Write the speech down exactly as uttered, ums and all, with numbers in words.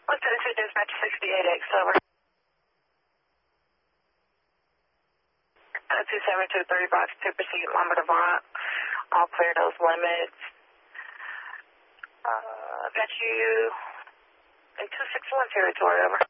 one seven two dispatch sixty-eight X over. Uh, two seven two thirty box two proceed Lambert Avant. All clear those limits. Uh, got you in two six one territory over.